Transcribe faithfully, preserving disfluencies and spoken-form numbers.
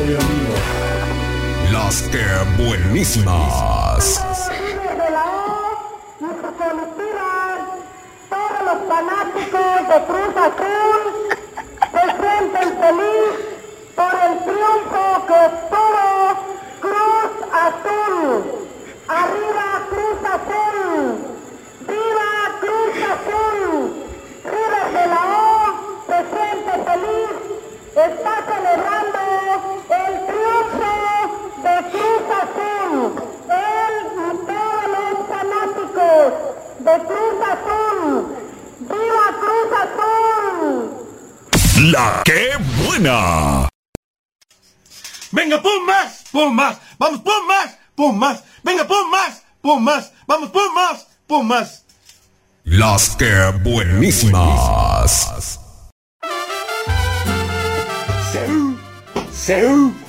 radio amigo. Las que buenísimas. De la O y sus comitivas, todos los fanáticos de Cruz Azul se sienten feliz por el triunfo que obtuvo Cruz Azul. ¡Arriba Cruz Azul! ¡Viva Cruz Azul! River de la O se siente feliz, está celebrando el triunfo de Cruz Azul. Él y todos los fanáticos de Cruz Azul. ¡Viva Cruz Azul! La que buena. Venga, pum más, pum más, vamos, pum más, pum más, venga, pum más, pum más, vamos, pum más, pum más. Las que buenísimas. Seu, seu.